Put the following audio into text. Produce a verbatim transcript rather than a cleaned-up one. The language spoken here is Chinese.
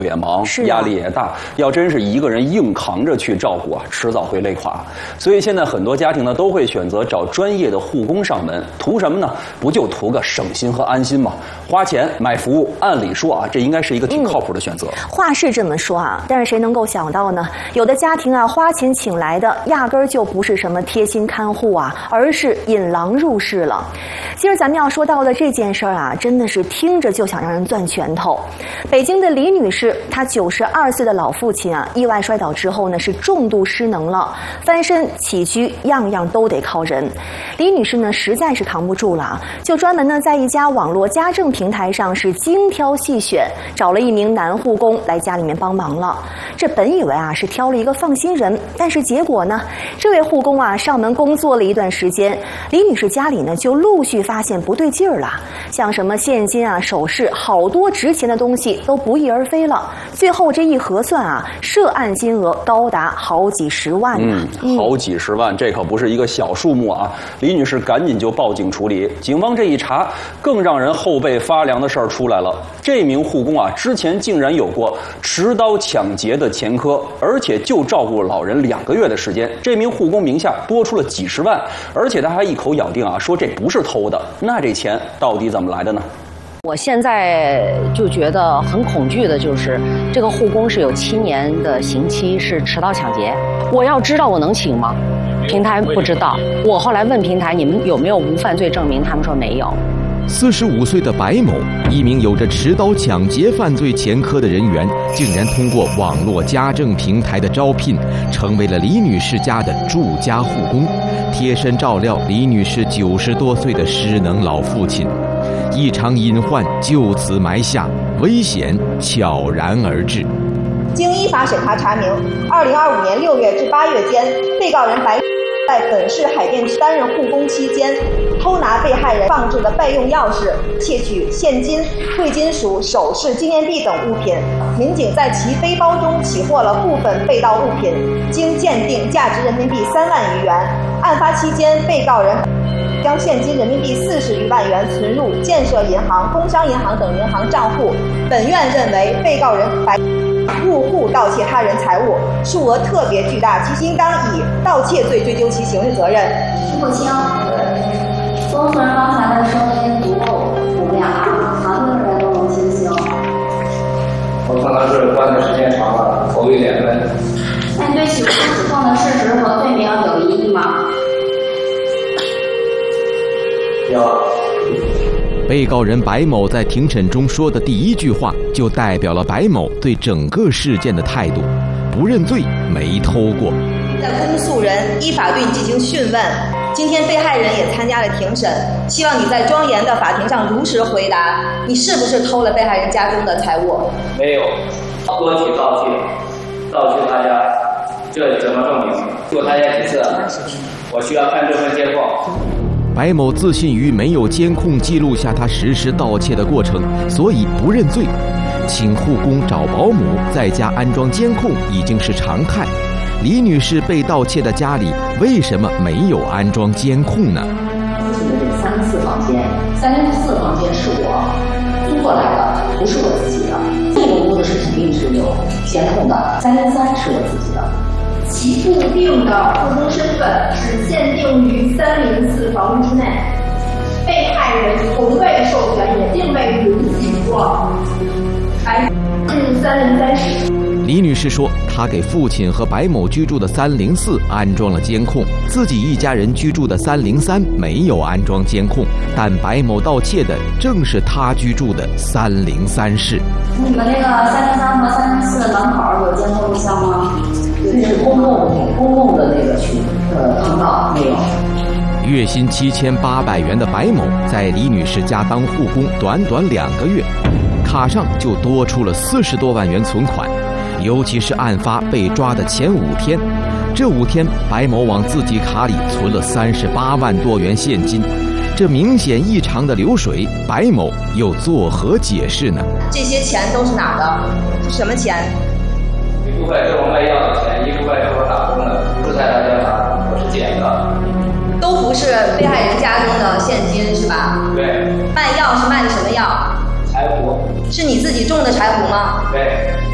也忙， 是啊、 压力也大，要真是一个人硬扛着去照顾啊，迟早会累垮。所以现在很多家庭呢都会选择找专业的护工上门，图什么呢？不就图个省心和安心吗？花钱买服务，按理说啊，这应该是一个挺靠谱的选择。 嗯、话是这么说啊，但是谁能够想到呢？有的家庭啊，花钱请来的压根儿就不是什么贴心看护啊，而是引狼入室了。今儿咱们要说到的这件事儿啊，真的是听着就想让人攥拳头。北京的李女士。她九十二岁的老父亲啊，意外摔倒之后呢，是重度失能了，翻身起居样样都得靠人。李女士呢，实在是扛不住了，就专门呢在一家网络家政平台上是精挑细选，找了一名男护工来家里面帮忙了。这本以为啊是挑了一个放心人，但是结果呢，这位护工啊上门工作了一段时间，李女士家里呢就陆续发现不对劲儿了，像什么现金啊、首饰，好多值钱的东西都不翼而飞了。最后这一核算啊，涉案金额高达好几十万呢、啊。 嗯，好几十万，这可不是一个小数目啊！李女士赶紧就报警处理。警方这一查，更让人后背发凉的事儿出来了。这名护工啊，之前竟然有过持刀抢劫的前科，而且就照顾老人两个月的时间。这名护工名下多出了几十万，而且他还一口咬定啊，说这不是偷的。那这钱到底怎么来的呢？ 我现在就觉得很恐惧的就是，这个护工是有七年的刑期，是持刀抢劫。我要知道我能请吗？平台不知道。我后来问平台，你们有没有无犯罪证明？他们说没有。 四十五岁的白某，一名有着持刀抢劫犯罪前科的人员，竟然通过网络家政平台的招聘，成为了李女士家的住家护工，贴身照料李女士九十多岁的失能老父亲。一场隐患就此埋下，危险悄然而至。 经依法审查查明，二零二五年六月至八月间，被告人白在本市海淀区担任护工期间，偷拿被害人放置的备用钥匙，窃取现金、贵金属、首饰、纪念币等物品。民警在其背包中起获了部分被盗物品，经鉴定价值人民币三万余元。案发期间，被告人将现金人民币四十余万元存入建设银行、工商银行等银行账户。本院认为，被告人白入户盗窃他人财物，数额特别巨大，其应当以盗窃罪追究其刑事责任。 师傅清，工作人刚才的声音不够洪亮啊，旁边的人都能听清。 我可能是关的时间长了，头有点闷。 那你对起诉指控的事实和罪名有异议吗？ 有。 被告人白某在庭审中说的第一句话，就代表了白某对整个事件的态度：不认罪，没偷过。 在公诉人依法对你进行讯问，今天被害人也参加了庭审，希望你在庄严的法庭上如实回答，你是不是偷了被害人家中的财物？ 没有，多取盗窃，盗取他家，这怎么证明？做他家几次？我需要看这份监控。 白某自信于没有监控记录下他实施盗窃的过程，所以不认罪。请护工找保姆在家安装监控已经是常态。李女士被盗窃的家里为什么没有安装监控呢？ 父亲的这三零四房间，三零四房间是我租过来的，不是我自己的。这个屋子是肯定是有监控的，三零三是我自己的。 其固定的护工身份只限定于三零四房屋之内，被害人从未授权，也并未允许过来进入三零三室。 李女士说，她给父亲和白某居住的三零四安装了监控，自己一家人居住的三零三没有安装监控，但白某盗窃的正是她居住的三零三室。 你们那个三零三和三零四门口有监控录像吗？这是公共公共的那个区呃通道没有。 月薪七千八百元的白某在李女士家当护工，短短两个月，卡上就多出了四十多万元存款。尤其是案发被抓的前五天，这五天白某往自己卡里存了三十八万多元现金，这明显异常的流水，白某又作何解释呢？ 这些钱都是哪的？是什么钱？ 一部分是我卖药的钱，一部分是我打工的，不是在他家打，我是捡的。 都不是被害人家中的现金是吧？ 对。 卖药是卖的什么药？ 柴胡。 是你自己种的柴胡吗？ 对。